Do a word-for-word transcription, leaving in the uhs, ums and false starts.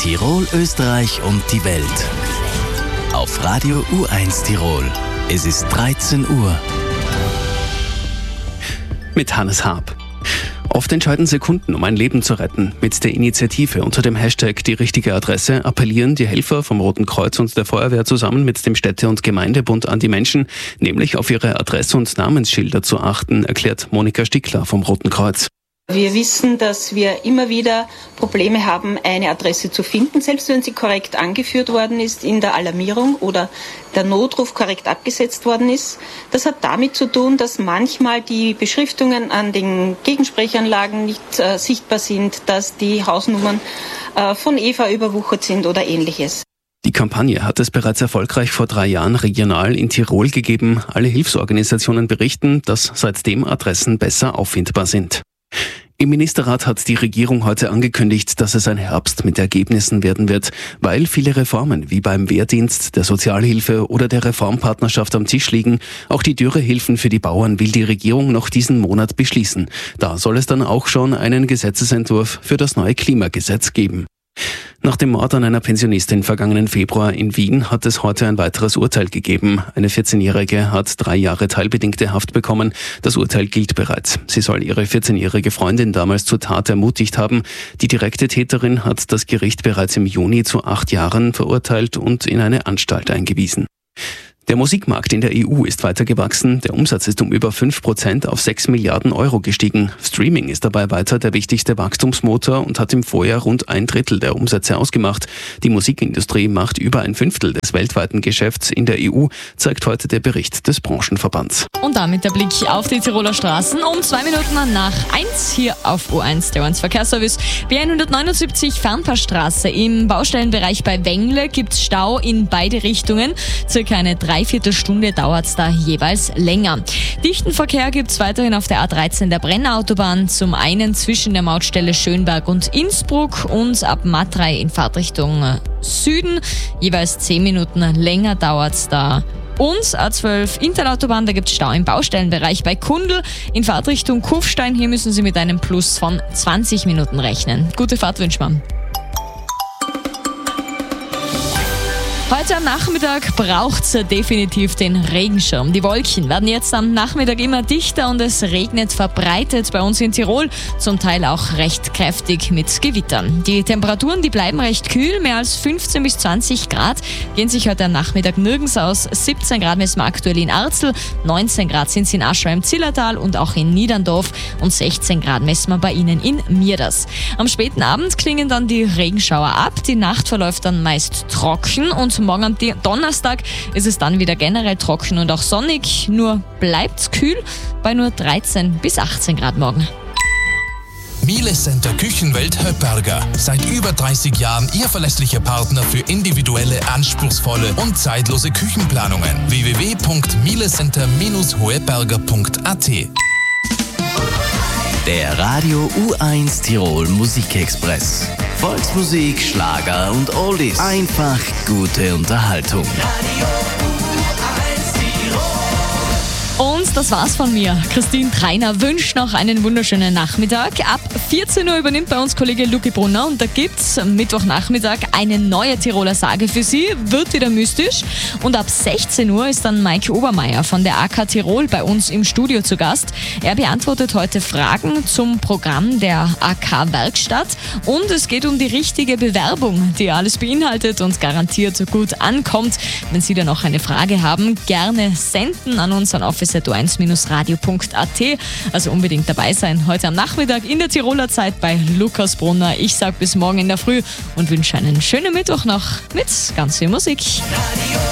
Tirol, Österreich und die Welt. Auf Radio U eins Tirol. Es ist dreizehn Uhr. Mit Hannes Haab. Oft entscheiden Sekunden, um ein Leben zu retten. Mit der Initiative unter dem Hashtag Die richtige Adresse appellieren die Helfer vom Roten Kreuz und der Feuerwehr zusammen mit dem Städte- und Gemeindebund an die Menschen, nämlich auf ihre Adresse- und Namensschilder zu achten, erklärt Monika Stickler vom Roten Kreuz. Wir wissen, dass wir immer wieder Probleme haben, eine Adresse zu finden, selbst wenn sie korrekt angeführt worden ist in der Alarmierung oder der Notruf korrekt abgesetzt worden ist. Das hat damit zu tun, dass manchmal die Beschriftungen an den Gegensprechanlagen nicht äh, sichtbar sind, dass die Hausnummern äh, von Eva überwuchert sind oder ähnliches. Die Kampagne hat es bereits erfolgreich vor drei Jahren regional in Tirol gegeben. Alle Hilfsorganisationen berichten, dass seitdem Adressen besser auffindbar sind. Im Ministerrat hat die Regierung heute angekündigt, dass es ein Herbst mit Ergebnissen werden wird, weil viele Reformen wie beim Wehrdienst, der Sozialhilfe oder der Reformpartnerschaft am Tisch liegen. Auch die Dürrehilfen für die Bauern will die Regierung noch diesen Monat beschließen. Da soll es dann auch schon einen Gesetzesentwurf für das neue Klimagesetz geben. Nach dem Mord an einer Pensionistin vergangenen Februar in Wien hat es heute ein weiteres Urteil gegeben. Eine vierzehnjährige hat drei Jahre teilbedingte Haft bekommen. Das Urteil gilt bereits. Sie soll ihre vierzehnjährige Freundin damals zur Tat ermutigt haben. Die direkte Täterin hat das Gericht bereits im Juni zu acht Jahren verurteilt und in eine Anstalt eingewiesen. Der Musikmarkt in der E U ist weiter gewachsen. Der Umsatz ist um über fünf Prozent auf sechs Milliarden Euro gestiegen. Streaming ist dabei weiter der wichtigste Wachstumsmotor und hat im Vorjahr rund ein Drittel der Umsätze ausgemacht. Die Musikindustrie macht über ein Fünftel des weltweiten Geschäfts in der E U, zeigt heute der Bericht des Branchenverbands. Und damit der Blick auf die Tiroler Straßen um zwei Minuten nach eins hier auf U eins, der U eins Verkehrsservice. B hundertneunundsiebzig Fernpassstraße im Baustellenbereich bei Wengle gibt's Stau in beide Richtungen. Circa eine dreiviertel Stunde dauert es da jeweils länger. Dichten Verkehr gibt es weiterhin auf der A dreizehn der Brenner-Autobahn. Zum einen zwischen der Mautstelle Schönberg und Innsbruck und ab Matrei in Fahrtrichtung Süden. Jeweils zehn Minuten länger dauert es da. Und A zwölf Interautobahn, da gibt es Stau im Baustellenbereich bei Kundl. In Fahrtrichtung Kufstein, hier müssen Sie mit einem Plus von zwanzig Minuten rechnen. Gute Fahrt wünschen wir. Heute am Nachmittag braucht's definitiv den Regenschirm. Die Wolken werden jetzt am Nachmittag immer dichter und es regnet verbreitet bei uns in Tirol, zum Teil auch recht kräftig mit Gewittern. Die Temperaturen, die bleiben recht kühl, mehr als fünfzehn bis zwanzig Grad gehen sich heute am Nachmittag nirgends aus. siebzehn Grad messen wir aktuell in Arzl, neunzehn Grad sind es in Aschau im Zillertal und auch in Niederndorf und sechzehn Grad messen wir bei Ihnen in Mierders. Am späten Abend klingen dann die Regenschauer ab, die Nacht verläuft dann meist trocken und morgen am Donnerstag ist es dann wieder generell trocken und auch sonnig, nur bleibt's kühl bei nur dreizehn bis achtzehn Grad morgen. Miele Center Küchenwelt Höpperger. Seit über dreißig Jahren Ihr verlässlicher Partner für individuelle, anspruchsvolle und zeitlose Küchenplanungen. w w w punkt mielecenter Bindestrich hoeberger punkt a t. Der Radio U eins Tirol Musikexpress. Volksmusik, Schlager und Oldies. Einfach gute Unterhaltung. Radio U eins Tirol. Und das war's von mir. Christine Treiner wünscht noch einen wunderschönen Nachmittag. Ab vierzehn Uhr übernimmt bei uns Kollege Luki Brunner und da gibt's am Mittwochnachmittag eine neue Tiroler Sage für Sie. Wird wieder mystisch. Und ab sechzehn Uhr ist dann Mike Obermeier von der A K Tirol bei uns im Studio zu Gast. Er beantwortet heute Fragen zum Programm der A K-Werkstatt und es geht um die richtige Bewerbung, die alles beinhaltet und garantiert gut ankommt. Wenn Sie da noch eine Frage haben, gerne senden an uns an office at u eins radio punkt a t. Also unbedingt dabei sein. Heute am Nachmittag in der Tiroler Zeit bei Lukas Brunner. Ich sage bis morgen in der Früh und wünsche einen schönen Mittwoch noch mit ganz viel Musik. Radio